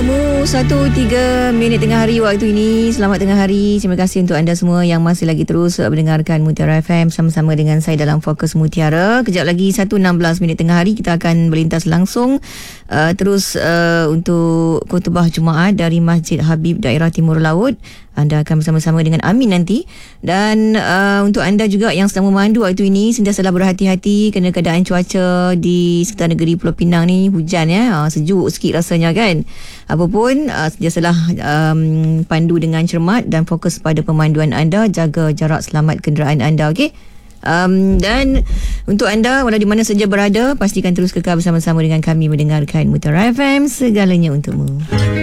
untukmu 1.03 tengah hari waktu ini. Selamat tengah hari. Terima kasih untuk anda semua yang masih lagi terus mendengarkan Mutiara FM sama-sama dengan saya dalam Fokus Mutiara. Kejap lagi 1.16 tengah hari kita akan berlintas langsung terus untuk khutbah Jumaat dari Masjid Habib Daerah Timur Laut. Anda akan bersama-sama dengan Amin nanti. Dan untuk anda juga yang sedang memandu waktu ini, sentiasalah berhati-hati kerana keadaan cuaca di sekitar negeri Pulau Pinang ni hujan ya, sejuk sikit rasanya kan. Apapun, sentiasalah pandu dengan cermat dan fokus pada pemanduan anda, jaga jarak selamat kenderaan anda, okey? Dan untuk anda walau di mana saja berada, pastikan terus kekal bersama-sama dengan kami mendengarkan Mutiara FM, segalanya untukmu.